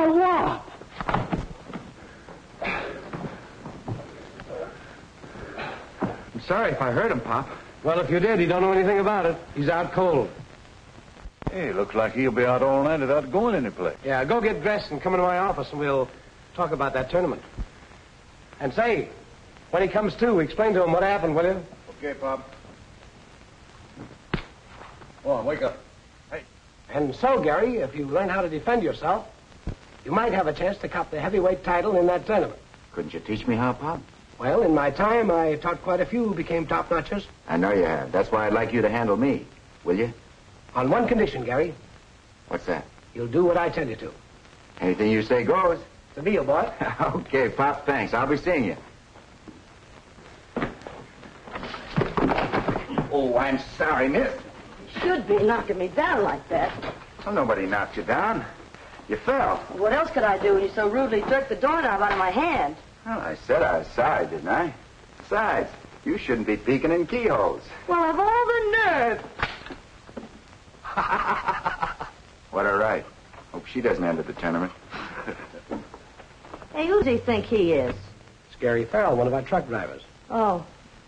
Now what? I'm sorry if I hurt him, Pop. Well, if you did, he don't know anything about it. He's out cold. Hey, looks like he'll be out all night without going anyplace. Yeah, go get dressed and come into my office, and we'll talk about that tournament. And say, when he comes to, explain to him what happened, will you? Okay, Pop. Go on, wake up. Hey. And so, Gary, if you learn how to defend yourself, you might have a chance to cop the heavyweight title in that tournament. Couldn't you teach me how, Pop? Well, in my time, I taught quite a few who became top-notchers. I know you have. That's why I'd like you to handle me. Will you? On one condition, Gary. What's that? You'll do what I tell you to. Anything you say goes. It's a deal, boy. Okay, Pop, thanks. I'll be seeing you. Oh, I'm sorry, miss. Should be knocking me down like that. Well, nobody knocked you down. You fell. What else could I do when you so rudely jerked the doorknob out of my hand? Well, I said I was sorry, didn't I? Besides, you shouldn't be peeking in keyholes. Well, I've all the nerve. What a right. Hope she doesn't enter the tournament. Hey, who does he think he is? It's Gary Farrell, one of our truck drivers. Oh.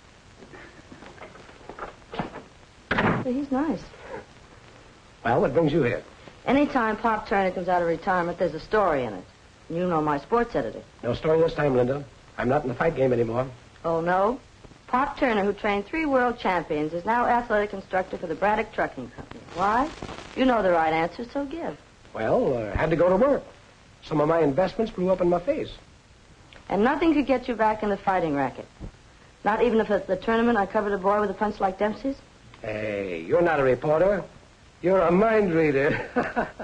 Well, he's nice. Well, what brings you here? Anytime Pop Turner comes out of retirement, there's a story in it. And you know my sports editor. No story this time, Linda. I'm not in the fight game anymore. Oh, no? Pop Turner, who trained 3 world champions, is now athletic instructor for the Braddock Trucking Company. Why? You know the right answer, so give. Well, I had to go to work. Some of my investments blew up in my face. And nothing could get you back in the fighting racket. Not even if at the tournament I covered a boy with a punch like Dempsey's? Hey, you're not a reporter. You're a mind reader.